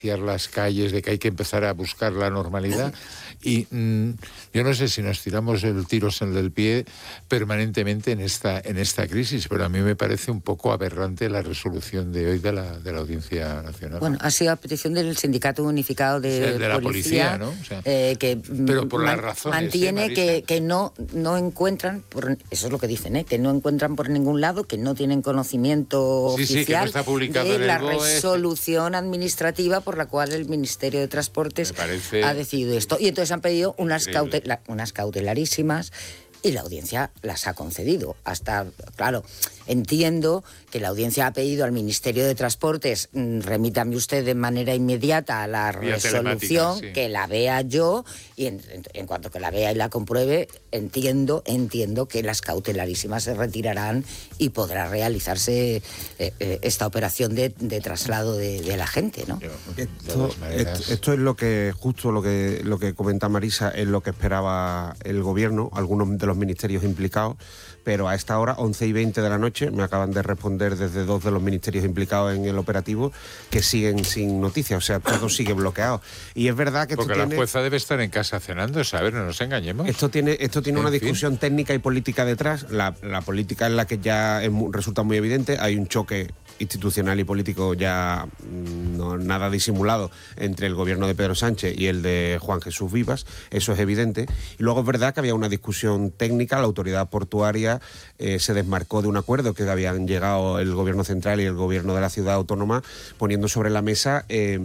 las calles, de que hay que empezar a buscar la normalidad. Y yo no sé si nos tiramos el tiros en el pie permanentemente en esta crisis, pero a mí me parece un poco aberrante la resolución de hoy de la Audiencia Nacional. Bueno, ha sido a petición del Sindicato Unificado de la policía, ¿no? O sea, pero por las razones, mantiene que no encuentran, eso es lo que dicen, que no encuentran por ningún lado, que no tienen conocimiento oficial que no está publicado de la resolución administrativa por la cual el Ministerio de Transportes ha decidido esto. Y entonces han pedido unas cautelarísimas y la Audiencia las ha concedido. Hasta, claro, entiendo que la Audiencia ha pedido al Ministerio de Transportes, remítame usted de manera inmediata a la resolución, sí, que la vea yo, y en cuanto que la vea y la compruebe, entiendo que las cautelarísimas se retirarán y podrá realizarse esta operación de traslado de la gente, ¿no? Esto es justo lo que comenta Marisa, es lo que esperaba el gobierno, algunos de los ministerios implicados, pero a esta hora, 11:20 de la noche, me acaban de responder desde 2 de los ministerios implicados en el operativo que siguen sin noticias, o sea, todo sigue bloqueado. Y es verdad que porque la jueza debe estar en casa cenando, ¿sabes? No nos engañemos. Esto tiene una discusión técnica y política detrás. La política es la que ya resulta muy evidente. Hay un choque institucional y político ya no nada disimulado entre el gobierno de Pedro Sánchez y el de Juan Jesús Vivas, eso es evidente. Y luego es verdad que había una discusión técnica, la autoridad portuaria se desmarcó de un acuerdo que habían llegado el gobierno central y el gobierno de la ciudad autónoma, poniendo sobre la mesa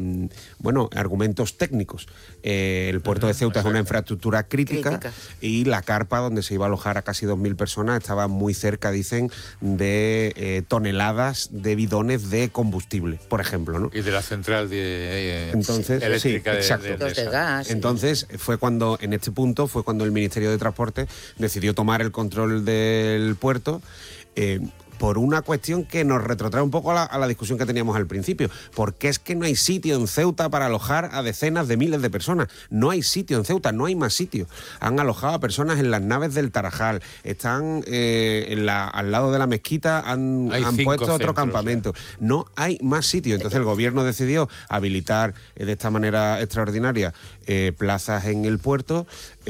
argumentos técnicos. El puerto de Ceuta es una infraestructura crítica y la carpa donde se iba a alojar a casi 2.000 personas estaba muy cerca, dicen, de toneladas de bidones de combustible, por ejemplo, ¿no? Y de la central eléctrica, sí, exacto. De gas. Entonces, en este punto fue cuando el Ministerio de Transporte decidió tomar el control del puerto, por una cuestión que nos retrotrae un poco a la discusión que teníamos al principio. Porque es que no hay sitio en Ceuta para alojar a decenas de miles de personas. No hay sitio en Ceuta, no hay más sitio. Han alojado a personas en las naves del Tarajal, están al lado de la mezquita, han puesto otro campamento. No hay más sitio. Entonces el gobierno decidió habilitar de esta manera extraordinaria plazas en el puerto.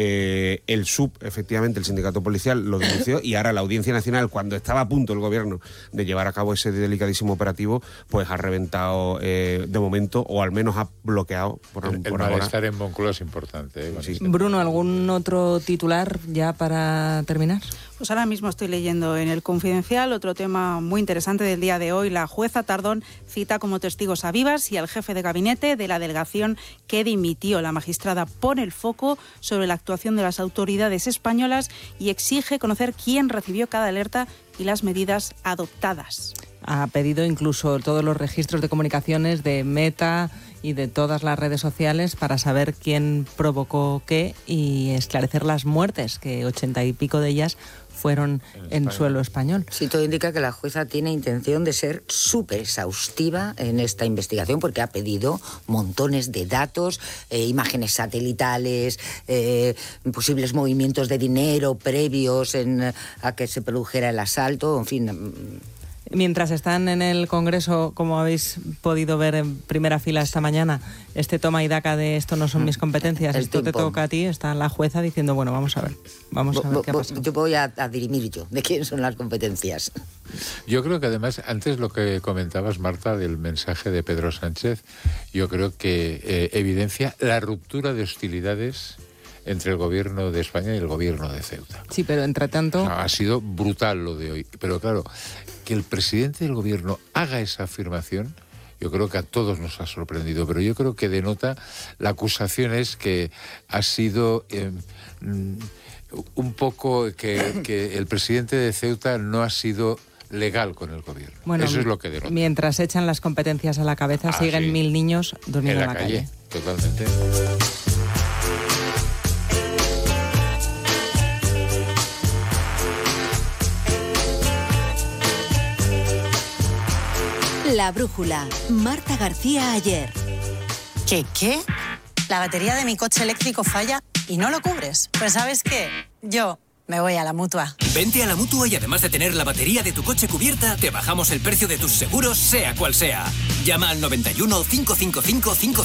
El SUP, efectivamente, el sindicato policial lo denunció, y ahora la Audiencia Nacional, cuando estaba a punto el gobierno de llevar a cabo ese delicadísimo operativo, pues ha reventado de momento, o al menos ha bloqueado por el malestar en Moncloa es importante. Sí. Bruno, ¿algún otro titular ya para terminar? Pues ahora mismo estoy leyendo en El Confidencial otro tema muy interesante del día de hoy. La jueza Tardón cita como testigos a Vivas y al jefe de gabinete de la delegación que dimitió. La magistrada pone el foco sobre la actuación de las autoridades españolas y exige conocer quién recibió cada alerta y las medidas adoptadas. Ha pedido incluso todos los registros de comunicaciones de Meta y de todas las redes sociales para saber quién provocó qué y esclarecer las muertes, que 80 y pico de ellas fueron en suelo español. Sí, todo indica que la jueza tiene intención de ser súper exhaustiva en esta investigación, porque ha pedido montones de datos, imágenes satelitales, posibles movimientos de dinero previos a que se produjera el asalto, en fin. Mientras están en el Congreso, como habéis podido ver en primera fila esta mañana, este toma y daca de esto no son mis competencias, esto te toca a ti, está la jueza diciendo, bueno, vamos a ver qué pasa. Yo voy a dirimir yo de quién son las competencias. Yo creo que además, antes lo que comentabas, Marta, del mensaje de Pedro Sánchez, yo creo que evidencia la ruptura de hostilidades entre el gobierno de España y el gobierno de Ceuta. Sí, pero entre tanto... O sea, ha sido brutal lo de hoy. Pero claro, que el presidente del gobierno haga esa afirmación, yo creo que a todos nos ha sorprendido. Pero yo creo que denota, la acusación es que ha sido un poco que el presidente de Ceuta no ha sido legal con el gobierno. Bueno, eso es lo que denota. Mientras echan las competencias a la cabeza, siguen 1.000 niños durmiendo en la calle. Totalmente. La brújula. Marta García Ayer. ¿Qué? La batería de mi coche eléctrico falla y no lo cubres. Pues ¿sabes qué? Yo me voy a la Mutua. Vente a la Mutua y además de tener la batería de tu coche cubierta, te bajamos el precio de tus seguros, sea cual sea. Llama al 91 555